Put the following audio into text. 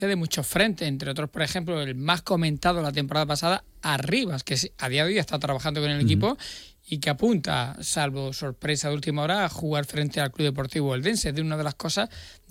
de muchos frentes, entre otros, por ejemplo, el más comentado la temporada pasada, Arribas, que a día de hoy está trabajando con el equipo y que apunta, salvo sorpresa de última hora, a jugar frente al Club Deportivo Eldense. Es de una de las cosas